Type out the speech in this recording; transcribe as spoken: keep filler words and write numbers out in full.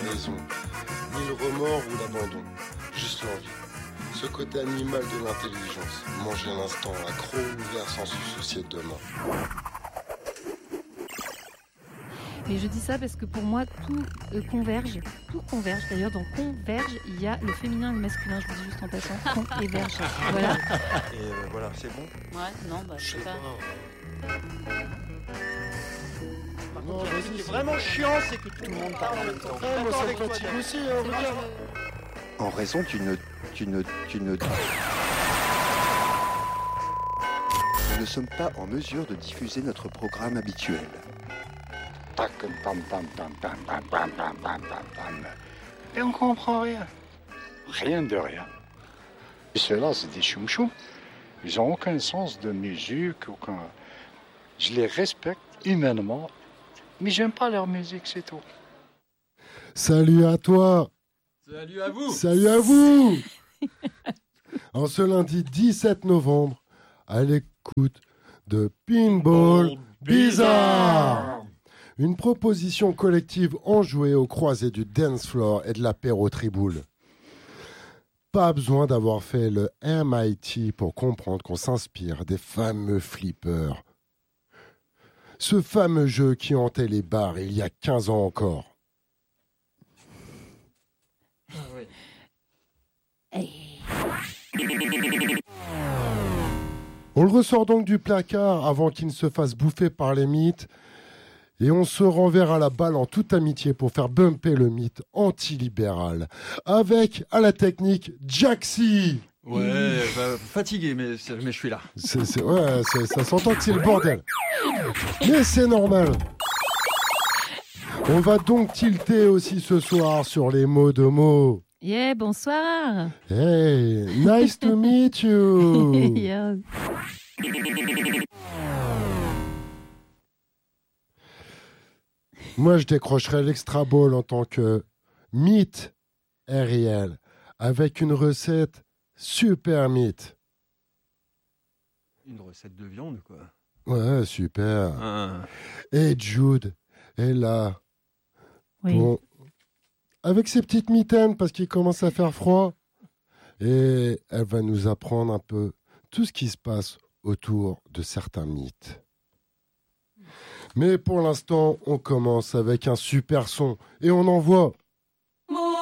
raison, ni le remords ou l'abandon, juste l'envie. Ce côté animal de l'intelligence, manger l'instant, accro ouvert sans se soucier de demain. Mais je dis ça parce que pour moi, tout euh, converge, tout converge. D'ailleurs, dans converge, il y a le féminin et le masculin. Je vous dis juste en passant, con et verge. Voilà. Et euh, voilà, c'est bon. Ouais, non, bah, je sais pas. Par contre, ce qui est vraiment chiant, c'est que tout le monde parle en même temps. Ouais, moi ça me fatigue aussi, hein, regarde. En raison d'une... d'une... d'une... Nous ne sommes pas en mesure de diffuser notre programme habituel. Tac, pam, pam, pam, pam, pam, pam, pam, pam, pam, pam. Et on comprend rien. Rien de rien. Et ceux-là, c'est des choum-choum. Ils n'ont aucun sens de musique, aucun... Je les respecte humainement, mais j'aime pas leur musique, c'est tout. Salut à toi. Salut à vous. Salut à vous. En ce lundi dix-sept novembre, à l'écoute de Pinball Bizarre. Une proposition collective enjouée aux croisées du dance floor et de l'apéro triboule. Pas besoin d'avoir fait le M I T pour comprendre qu'on s'inspire des fameux flippers. Ce fameux jeu qui hantait les bars il y a quinze ans encore. Ah oui. On le ressort donc du placard avant qu'il ne se fasse bouffer par les mythes. Et on se renverra la balle en toute amitié pour faire bumper le mythe antilibéral. Avec, à la technique, Jaxi. Ouais, bah, fatigué, mais, mais je suis là. C'est, c'est, ouais, c'est, ça s'entend que c'est le bordel. Mais c'est normal. On va donc tilter aussi ce soir sur les mots de mots. Yeah, bonsoir. Hey, nice to meet you. Yeah. Moi, je décrocherais l'extra ball en tant que mythe Ariel avec une recette super mythe. Une recette de viande, quoi. Ouais, super. Ah. Et Jude est là. Oui. Bon, avec ses petites mitaines parce qu'il commence à faire froid. Et elle va nous apprendre un peu tout ce qui se passe autour de certains mythes. Mais pour l'instant, on commence avec un super son et on envoie.